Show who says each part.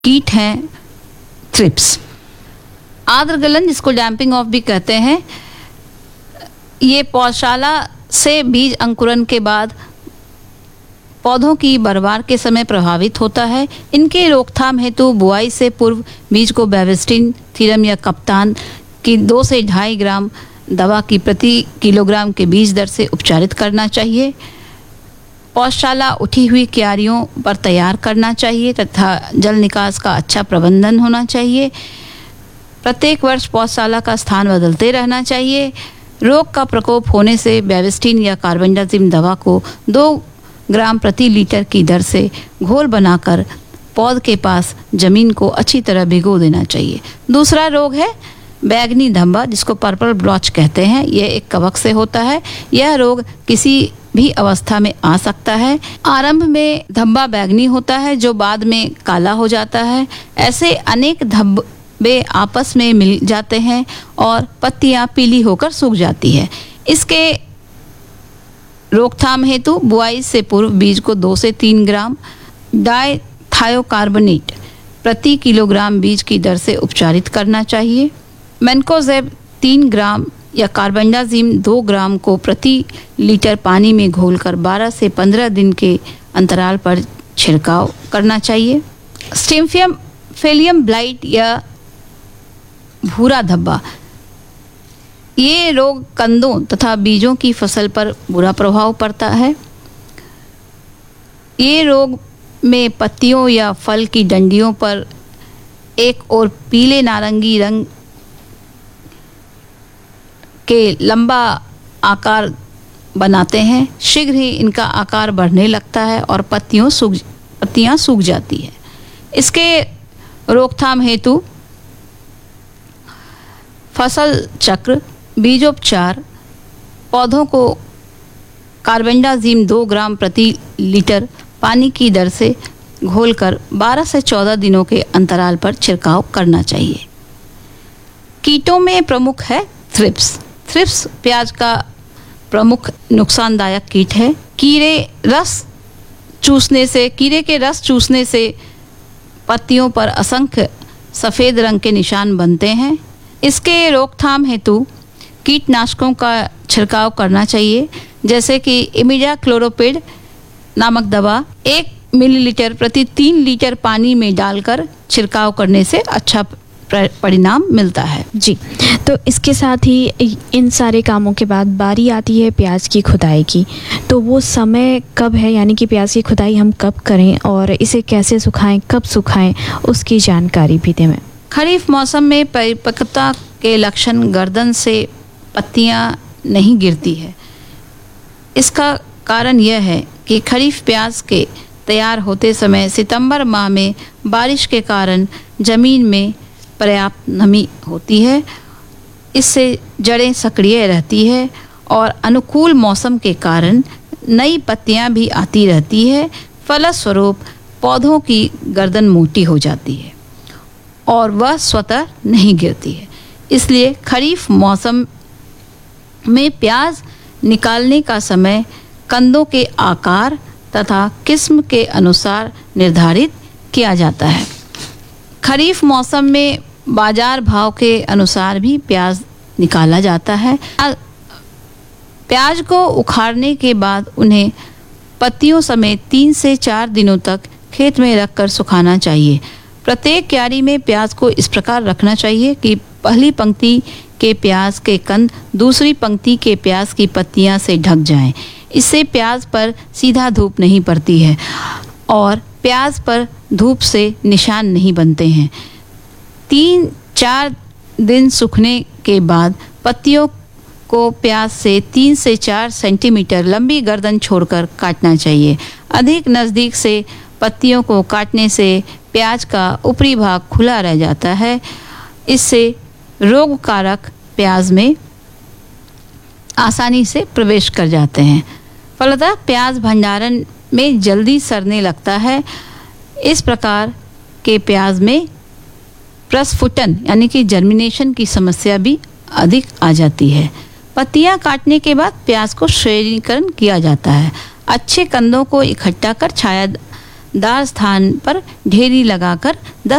Speaker 1: कीट हैं थ्रिप्स। आर्द्रगलन, जिसको डैम्पिंग ऑफ भी कहते हैं, ये पौधशाला से बीज अंकुरण के बाद पौधों की बरबार के समय प्रभावित होता है। इनके रोकथाम हेतु बुआई से पूर्व बीज को बेविस्टिन, थीरम या कप्तान की 2 से 2.5 ग्राम दवा की प्रति किलोग्राम के बीज दर से उपचारित करना चाहिए। पौधशाला उठी हुई क्यारियों पर तैयार करना चाहिए तथा जल निकास का अच्छा प्रबंधन होना चाहिए। प्रत्येक वर्ष पौधशाला का स्थान बदलते रहना चाहिए। रोग का प्रकोप होने से बेविस्टिन या कार्बेंडाजिम दवा को 2 ग्राम प्रति लीटर की दर से घोल बनाकर पौध के पास जमीन को अच्छी तरह भिगो देना चाहिए। दूसरा रोग है बैंगनी धब्बा, जिसको पर्पल ब्लॉच कहते हैं। यह एक कवक से होता है। यह रोग किसी भी अवस्था में आ सकता है। आरंभ में धब्बा बैंगनी होता है जो बाद में काला हो जाता है। ऐसे अनेक धब्बे आपस में मिल जाते हैं और पत्तियां पीली होकर सूख जाती है। इसके रोकथाम हेतु बुआई से पूर्व बीज को 2 से 3 ग्राम डाइथायोकार्बोनेट प्रति किलोग्राम बीज की दर से उपचारित करना चाहिए। मैनकोजेब 3 ग्राम या कार्बेंडाजिम 2 ग्राम को प्रति लीटर पानी में घोलकर 12 से 15 दिन के अंतराल पर छिड़काव करना चाहिए। स्टिम्फियम फेलियम ब्लाइट या भूरा धब्बा, ये रोग कंदों तथा बीजों की फसल पर बुरा प्रभाव पड़ता है। ये रोग में पत्तियों या फल की डंडियों पर एक और पीले नारंगी रंग के लंबा आकार बनाते हैं। शीघ्र ही इनका आकार बढ़ने लगता है और पत्तियां सूख जाती है। इसके रोकथाम हेतु फसल चक्र, बीजोपचार, पौधों को कार्बेंडाजिम 2 ग्राम प्रति लीटर पानी की दर से घोलकर 12 से 14 दिनों के अंतराल पर छिड़काव करना चाहिए। कीटों में प्रमुख है थ्रिप्स। थ्रिप्स प्याज का प्रमुख नुकसानदायक कीट है। कीड़े के रस चूसने से पत्तियों पर असंख्य सफ़ेद रंग के निशान बनते हैं। इसके रोकथाम हेतु कीटनाशकों का छिड़काव करना चाहिए, जैसे कि इमिडाक्लोप्रिड नामक दवा 1 मिलीलीटर प्रति 3 लीटर पानी में डालकर छिड़काव करने से अच्छा परिणाम मिलता है।
Speaker 2: जी, तो इसके साथ ही इन सारे कामों के बाद बारी आती है प्याज की खुदाई की। तो वो समय कब है, यानी कि प्याज की खुदाई हम कब करें और इसे कैसे सुखाएं, कब सुखाएं, उसकी जानकारी भी दें।
Speaker 1: खरीफ मौसम में परिपक्वता के लक्षण गर्दन से पत्तियां नहीं गिरती है। इसका कारण यह है कि खरीफ प्याज के तैयार होते समय सितंबर माह में बारिश के कारण जमीन में पर्याप्त नमी होती है। इससे जड़ें सक्रिय रहती है और अनुकूल मौसम के कारण नई पत्तियां भी आती रहती है। फलस्वरूप पौधों की गर्दन मोटी हो जाती है और वह स्वतः नहीं गिरती है। इसलिए खरीफ मौसम में प्याज निकालने का समय कंदों के आकार तथा किस्म के अनुसार निर्धारित किया जाता है। खरीफ मौसम में बाजार भाव के अनुसार भी प्याज निकाला जाता है। प्याज को उखाड़ने के बाद उन्हें पत्तियों समेत 3 से 4 दिनों तक खेत में रखकर सुखाना चाहिए। प्रत्येक क्यारी में प्याज को इस प्रकार रखना चाहिए कि पहली पंक्ति के प्याज के कंद दूसरी पंक्ति के प्याज की पत्तियां से ढक जाएं। इससे प्याज पर सीधा धूप नहीं पड़ती है और प्याज पर धूप से निशान नहीं बनते हैं। 3-4 दिन सूखने के बाद पत्तियों को प्याज से 3 से 4 सेंटीमीटर लंबी गर्दन छोड़कर काटना चाहिए। अधिक नज़दीक से पत्तियों को काटने से प्याज का ऊपरी भाग खुला रह जाता है। इससे रोग कारक प्याज में आसानी से प्रवेश कर जाते हैं। फलतः प्याज भंडारण में जल्दी सड़ने लगता है। इस प्रकार के प्याज में प्रस्फुटन यानी कि जर्मिनेशन की समस्या भी अधिक आ जाती है। पत्तियां काटने के बाद प्याज को श्रेणीकरण किया जाता है। अच्छे कंदों को इकट्ठा कर दार स्थान पर ढेरी लगाकर